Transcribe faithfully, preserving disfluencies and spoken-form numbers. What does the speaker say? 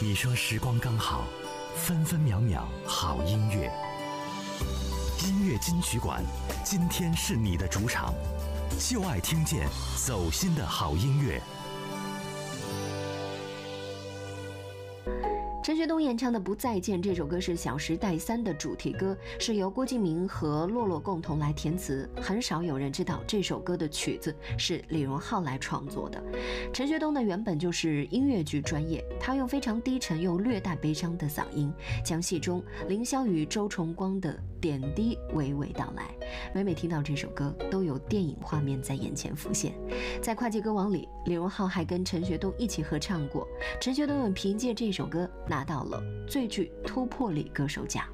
你说时光刚好，分分秒秒好音乐。音乐金曲馆，今天是你的主场，就爱听见走心的好音乐。 陈学冬演唱的《不再见》这首歌是《小时代三》的主题歌，是由郭敬明和洛洛共同来填词。很少有人知道这首歌的曲子是李荣浩来创作的。陈学冬呢原本就是音乐剧专业，他用非常低沉又略带悲伤的嗓音，将戏中凌霄与周崇光的点滴娓娓道来。每每听到这首歌，都有电影画面在眼前浮现。在跨界歌王里，李荣浩还跟陈学冬一起合唱过。陈学冬也凭借这首歌拿到了最具突破力歌手奖。